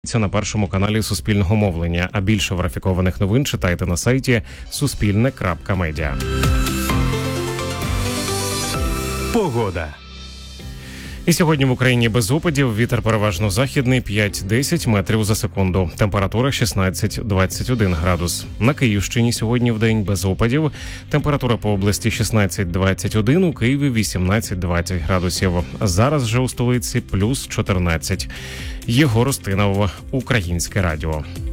Це на першому каналі Суспільного мовлення. А більше верифікованих новин читайте на сайті suspilne.media. Погода. І сьогодні в Україні без опадів, вітер переважно західний 5-10 метрів за секунду. Температура 16-21 градус. На Київщині сьогодні вдень без опадів. Температура по області 16-21, у Києві 18-20 градусів. Зараз же у столиці плюс 14. Єгор Устинов, Українське радіо.